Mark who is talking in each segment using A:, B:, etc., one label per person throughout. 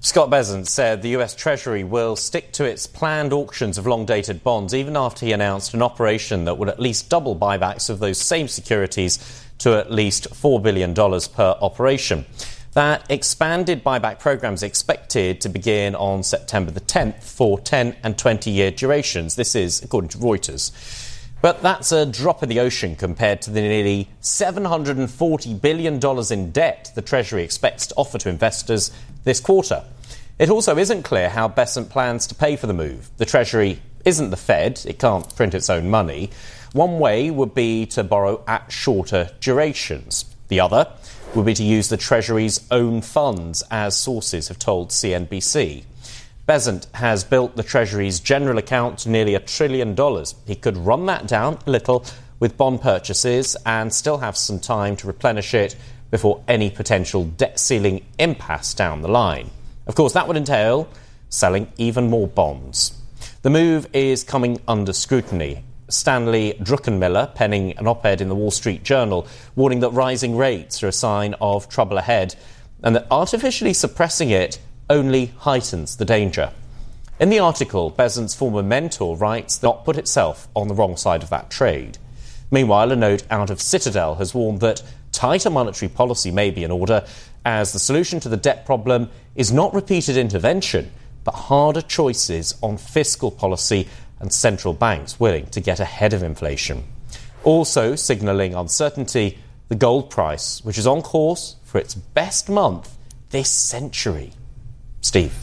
A: Scott Bessent said the US Treasury will stick to its planned auctions of long-dated bonds even after he announced an operation that would at least double buybacks of those same securities to at least $4 billion per operation. That expanded buyback programme is expected to begin on September the 10th for 10 and 20-year durations. This is according to Reuters. But that's a drop in the ocean compared to the nearly $740 billion in debt the Treasury expects to offer to investors this quarter. It also isn't clear how Bessent plans to pay for the move. The Treasury isn't the Fed. It can't print its own money. One way would be to borrow at shorter durations. The other would be to use the Treasury's own funds, as sources have told CNBC. Bessent has built the Treasury's general account to nearly $1 trillion. He could run that down a little with bond purchases and still have some time to replenish it before any potential debt ceiling impasse down the line. Of course, that would entail selling even more bonds. The move is coming under scrutiny. Stanley Druckenmiller penning an op-ed in the Wall Street Journal warning that rising rates are a sign of trouble ahead and that artificially suppressing it only heightens the danger. In the article, Bessent's former mentor writes that not put itself on the wrong side of that trade. Meanwhile, a note out of Citadel has warned that tighter monetary policy may be in order as the solution to the debt problem is not repeated intervention, but harder choices on fiscal policy and central banks willing to get ahead of inflation. Also signalling uncertainty, the gold price, which is on course for its best month this century. Steve.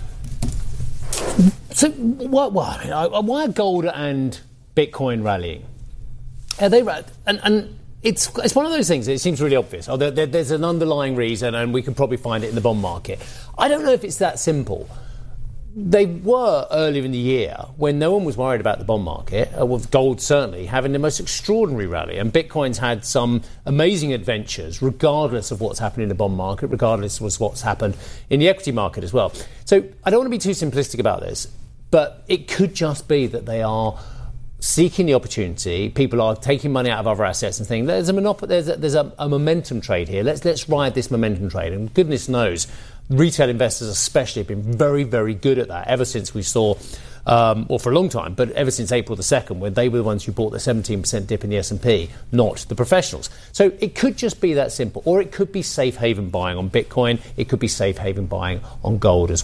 B: So, why are gold and Bitcoin rallying? Are they and it's one of those things. It seems really obvious. There's an underlying reason, and we can probably find it in the bond market. I don't know if it's that simple. They were earlier in the year when no one was worried about the bond market, with gold certainly having the most extraordinary rally, and Bitcoin's had some amazing adventures regardless of what's happened in the bond market, regardless of what's happened in the equity market as well. So I don't want to be too simplistic about this, but it could just be that they are seeking the opportunity. People are taking money out of other assets and thinking there's a monopoly, there's a momentum trade here. Let's ride this momentum trade. And goodness knows, retail investors especially have been very, very good at that ever since we saw, or for a long time, but ever since April the 2nd, when they were the ones who bought the 17% dip in the S&P, not the professionals. So it could just be that simple, or it could be safe haven buying on Bitcoin. It could be safe haven buying on gold as well.